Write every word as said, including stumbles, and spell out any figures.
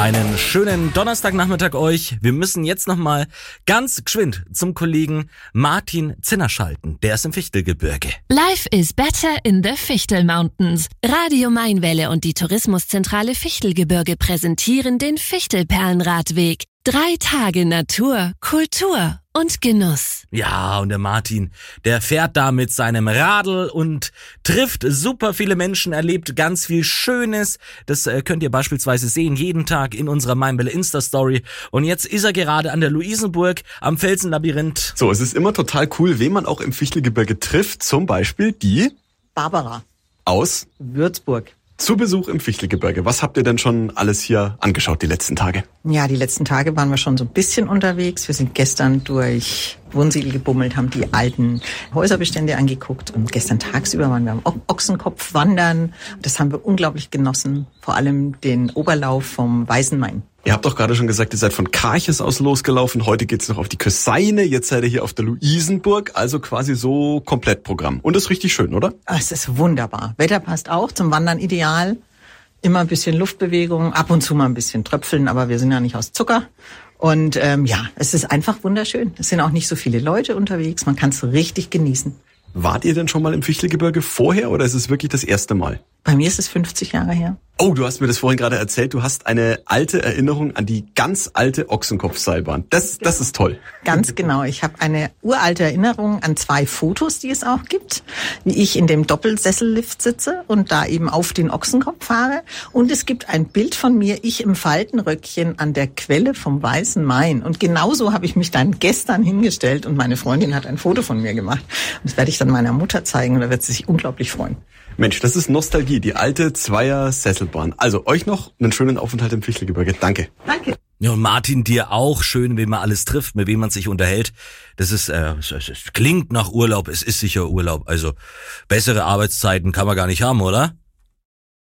Einen schönen Donnerstagnachmittag euch. Wir müssen jetzt nochmal ganz geschwind zum Kollegen Martin Zinner schalten. Der ist im Fichtelgebirge. Life is better in the Fichtel Mountains. Radio Mainwelle und die Tourismuszentrale Fichtelgebirge präsentieren den Fichtelperlenradweg. Drei Tage Natur, Kultur und Genuss. Ja, und der Martin, der fährt da mit seinem Radl und trifft super viele Menschen, erlebt ganz viel Schönes. Das äh, könnt ihr beispielsweise sehen, jeden Tag in unserer Mainwelle Insta-Story. Und jetzt ist er gerade an der Luisenburg am Felsenlabyrinth. So, es ist immer total cool, wen man auch im Fichtelgebirge trifft. Zum Beispiel die Barbara aus Würzburg. Zu Besuch im Fichtelgebirge. Was habt ihr denn schon alles hier angeschaut die letzten Tage? Ja, die letzten Tage waren wir schon so ein bisschen unterwegs. Wir sind gestern durch Wunsiedel gebummelt, haben die alten Häuserbestände angeguckt und gestern tagsüber waren wir am Ochsenkopf wandern. Das haben wir unglaublich genossen, vor allem den Oberlauf vom Weißen Main. Ihr habt doch gerade schon gesagt, ihr seid von Karches aus losgelaufen. Heute geht's noch auf die Köseine. Jetzt seid ihr hier auf der Luisenburg. Also quasi so Komplettprogramm. Und das ist richtig schön, oder? Es ist wunderbar. Wetter passt auch, zum Wandern ideal. Immer ein bisschen Luftbewegung, ab und zu mal ein bisschen Tröpfeln, aber wir sind ja nicht aus Zucker. Und ähm, ja, es ist einfach wunderschön. Es sind auch nicht so viele Leute unterwegs. Man kann es richtig genießen. Wart ihr denn schon mal im Fichtelgebirge vorher oder ist es wirklich das erste Mal? Bei mir ist es fünfzig Jahre her. Oh, du hast mir das vorhin gerade erzählt. Du hast eine alte Erinnerung an die ganz alte Ochsenkopfseilbahn. Das, das ist toll. Ganz genau. Ich habe eine uralte Erinnerung an zwei Fotos, die es auch gibt, wie ich in dem Doppelsessellift sitze und da eben auf den Ochsenkopf fahre. Und es gibt ein Bild von mir, ich im Faltenröckchen an der Quelle vom Weißen Main. Und genauso habe ich mich dann gestern hingestellt und meine Freundin hat ein Foto von mir gemacht. Und das werde ich dann meiner Mutter zeigen und da wird sie sich unglaublich freuen. Mensch, das ist Nostalgie, die alte Zweier-Sesselbahn. Also euch noch einen schönen Aufenthalt im Fichtelgebirge. Danke. Danke. Ja, und Martin, dir auch schön, wen man alles trifft, mit wem man sich unterhält. Das ist, äh, es, es klingt nach Urlaub, es ist sicher Urlaub. Also bessere Arbeitszeiten kann man gar nicht haben, oder?